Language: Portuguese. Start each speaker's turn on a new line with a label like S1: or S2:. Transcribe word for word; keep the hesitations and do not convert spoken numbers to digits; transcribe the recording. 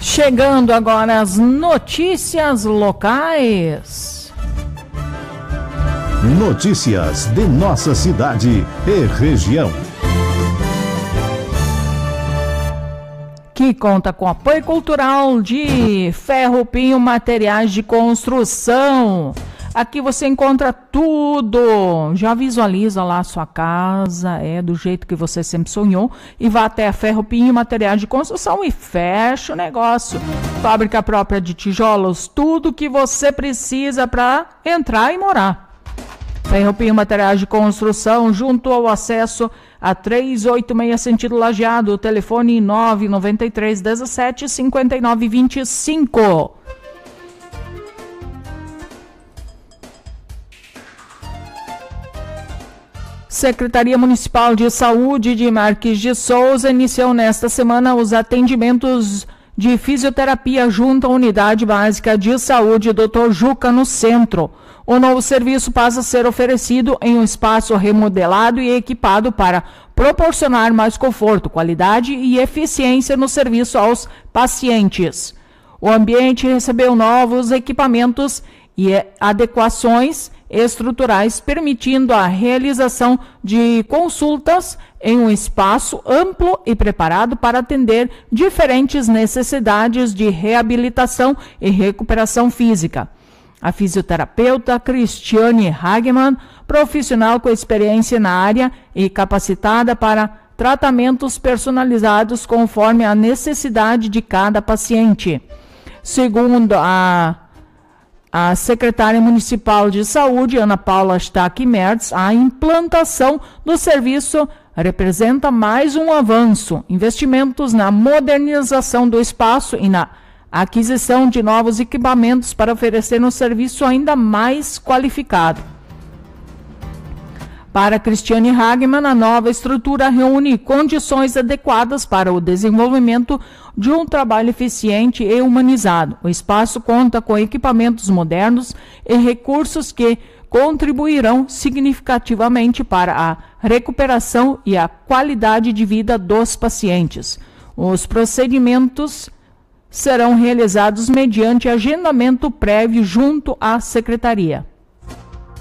S1: Chegando agora as notícias locais.
S2: Notícias de nossa cidade e região.
S1: Que conta com apoio cultural de Ferro Pinho Materiais de Construção. Aqui você encontra tudo, já visualiza lá a sua casa, é do jeito que você sempre sonhou, e vá até a Ferro Pinho Materiais de Construção e fecha o negócio. Fábrica própria de tijolos, tudo que você precisa para entrar e morar. Ferro Pinho Materiais de Construção, junto ao acesso a trezentos e oitenta e seis sentido Lajeado, telefone nove nove três um sete cinco nove dois cinco. Secretaria Municipal de Saúde de Marques de Souza iniciou nesta semana os atendimentos de fisioterapia junto à Unidade Básica de Saúde doutor Juca, no centro. O novo serviço passa a ser oferecido em um espaço remodelado e equipado para proporcionar mais conforto, qualidade e eficiência no serviço aos pacientes. O ambiente recebeu novos equipamentos e adequações estruturais, permitindo a realização de consultas em um espaço amplo e preparado para atender diferentes necessidades de reabilitação e recuperação física. A fisioterapeuta Cristiane Hagman, profissional com experiência na área e capacitada para tratamentos personalizados conforme a necessidade de cada paciente. Segundo a A secretária municipal de saúde, Ana Paula Stack Mertz, a implantação do serviço representa mais um avanço, investimentos na modernização do espaço e na aquisição de novos equipamentos para oferecer um serviço ainda mais qualificado. Para Cristiane Hagman, a nova estrutura reúne condições adequadas para o desenvolvimento de um trabalho eficiente e humanizado. O espaço conta com equipamentos modernos e recursos que contribuirão significativamente para a recuperação e a qualidade de vida dos pacientes. Os procedimentos serão realizados mediante agendamento prévio junto à Secretaria.